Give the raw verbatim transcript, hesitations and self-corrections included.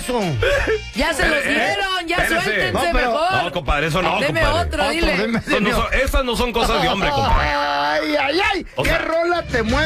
eso? Ya se los Eh, eh, dieron, ya espérese. suéltense No, pero- mejor. No, compadre, eso no, Deme compadre. otro, dile. Deme- Eso no son- esas no son cosas de hombre, compadre. Ay, ay, ay. O ¿Qué sea- rola te mueve?